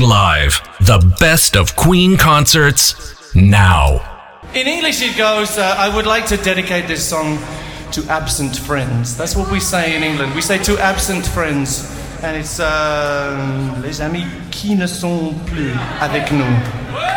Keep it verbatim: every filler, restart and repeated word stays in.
Live, the best of Queen concerts now. In English it goes, uh, I would like to dedicate this song to absent friends. That's what we say in England. We say to absent friends. And it's uh, les amis qui ne sont plus avec nous.